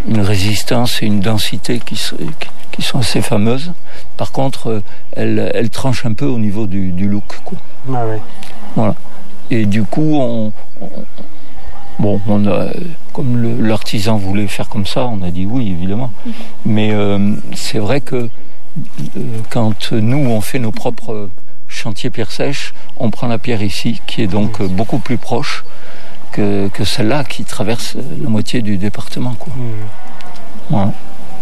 une résistance et une densité qui sont assez fameuses. Par contre, elles tranchent un peu au niveau du look, quoi. Ah ouais. Voilà. Et du coup, on a, comme l'artisan voulait faire comme ça, on a dit oui, évidemment. Mais c'est vrai que quand nous, on fait nos propres chantiers pierre sèche, on prend la pierre ici, qui est donc beaucoup plus proche que celle-là qui traverse la moitié du département, quoi. Voilà.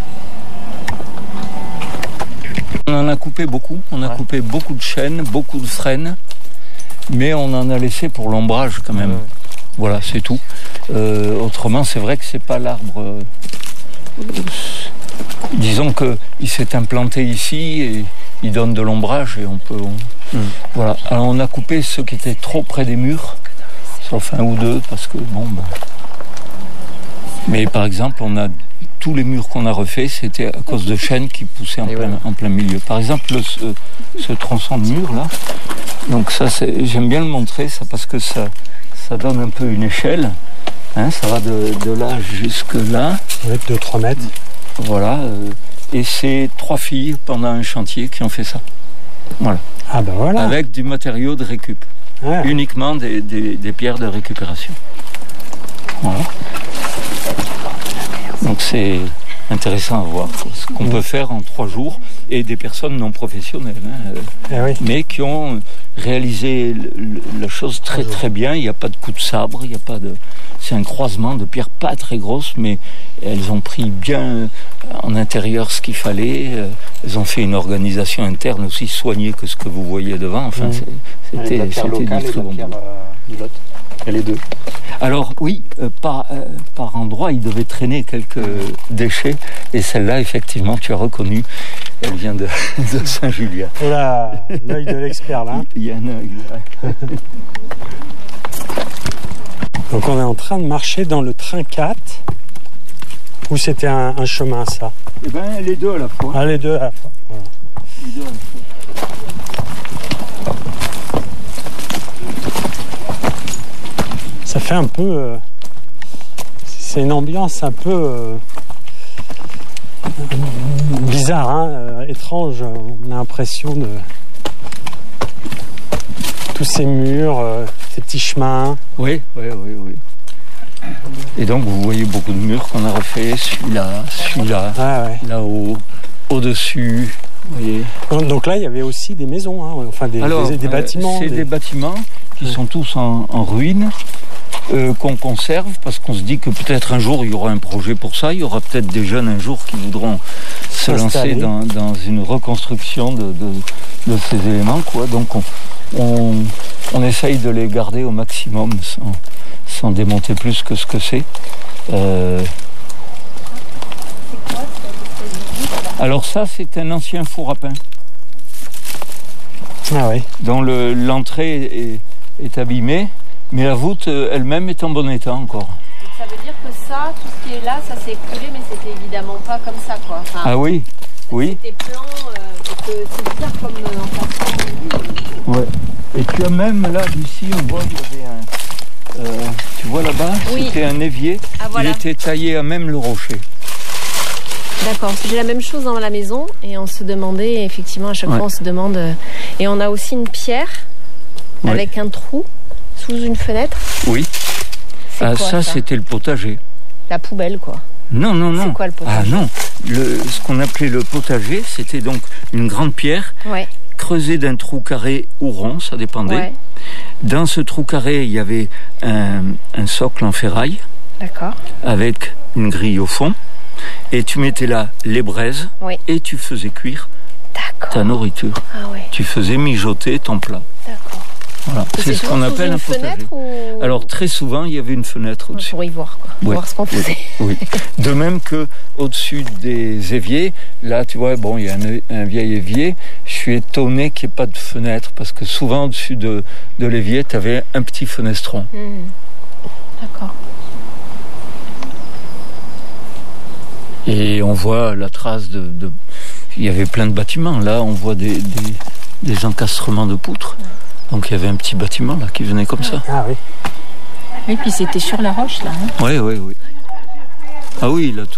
On en a coupé beaucoup, coupé beaucoup de chênes, beaucoup de frênes, mais on en a laissé pour l'ombrage quand même. Voilà, c'est tout. Autrement, c'est vrai que c'est pas l'arbre. Disons qu'il s'est implanté ici et il donne de l'ombrage et on peut. Voilà. Alors on a coupé ceux qui étaient trop près des murs, sauf un ou deux, parce que Mais par exemple, on a tous les murs qu'on a refaits, c'était à cause de chênes qui poussaient en plein milieu. Par exemple, ce tronçon de mur là. Donc ça, j'aime bien le montrer, ça, parce que ça donne un peu une échelle. Hein, ça va de là jusque là. Avec 2-3 mètres. Voilà. Et c'est 3 filles pendant un chantier qui ont fait ça. Voilà. Ah ben voilà. Avec du matériau de récup. Ah. Uniquement des pierres de récupération. Voilà. Donc c'est intéressant à voir ce qu'on peut faire en 3 jours, et des personnes non professionnelles, mais qui ont réalisé la chose très très bien. Il n'y a pas de coup de sabre, il y a pas de. C'est un croisement de pierres pas très grosses, mais elles ont pris bien en intérieur ce qu'il fallait. Elles ont fait une organisation interne aussi soignée que ce que vous voyez devant. Enfin, c'était du très bon boulot. Et les deux. Alors oui, par endroit, il devait traîner quelques déchets, et celle-là, effectivement, tu as reconnu, elle vient de Saint-Julien. Oh là, l'œil de l'expert là. Il y a un œil. Donc on est en train de marcher dans le train 4, ou c'était un chemin, ça? Eh bien, les deux à la fois. Ah, les deux à la fois. Voilà. Les deux à la fois. Ça fait un peu... c'est une ambiance un peu bizarre, hein, étrange. On a l'impression de... tous ces murs, ces petits chemins. Oui. Et donc vous voyez beaucoup de murs qu'on a refait, celui-là, là-haut, au-dessus. Voyez. Donc là, il y avait aussi des maisons, hein, enfin des bâtiments. C'est des bâtiments qui sont tous en ruine. Qu'on conserve, parce qu'on se dit que peut-être un jour il y aura un projet pour ça, il y aura peut-être des jeunes un jour qui voudront se lancer dans une reconstruction de ces éléments, quoi. Donc on essaye de les garder au maximum sans démonter plus que ce que c'est. Alors ça, c'est un ancien four à pain. Ah oui. Dont l'entrée est abîmée. Mais la voûte elle-même est en bon état encore. Donc ça veut dire que ça, tout ce qui est là, ça s'est écroulé, mais c'était évidemment pas comme ça, quoi. Enfin, ah oui. C'était plan, c'est bizarre comme en passant. Ouais. Et tu as même là, d'ici, on voit, il y avait tu vois là-bas, c'était un évier. Ah, voilà. Il était taillé à même le rocher. D'accord, j'ai la même chose dans la maison, et on se demandait, effectivement, à chaque fois on se demande. Et on a aussi une pierre avec un trou. Sous une fenêtre? Oui. Ça, c'était le potager. La poubelle, quoi. Non. C'est quoi le potager? Ah non. Ce qu'on appelait le potager, c'était donc une grande pierre creusée d'un trou carré ou rond, ça dépendait. Ouais. Dans ce trou carré, il y avait un socle en ferraille. D'accord. Avec une grille au fond. Et tu mettais là les braises et tu faisais cuire ta nourriture. Ah ouais. Tu faisais mijoter ton plat. D'accord. Voilà. C'est ce qu'on appelle un potager. Alors très souvent il y avait une fenêtre au-dessus. Pour y voir, quoi. Pour voir ce qu'on faisait. Oui. De même que au-dessus des éviers, là tu vois, il y a un vieil évier. Je suis étonné qu'il n'y ait pas de fenêtre, parce que souvent au-dessus de l'évier, tu avais un petit fenestron. D'accord. Et on voit la trace il y avait plein de bâtiments. Là, on voit des encastrements de poutres. Donc il y avait un petit bâtiment là qui venait comme ça. Ah oui. Et puis c'était sur la roche là. Oui. Ah oui, là tout.